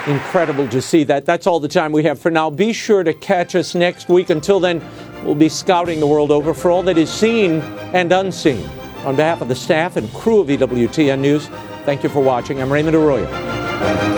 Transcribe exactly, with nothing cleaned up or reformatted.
incredible to see that. That's all the time we have for now. Be sure to catch us next week. Until then, we'll be scouting the world over for all that is seen and unseen. On behalf of the staff and crew of E W T N News, thank you for watching. I'm Raymond Arroyo.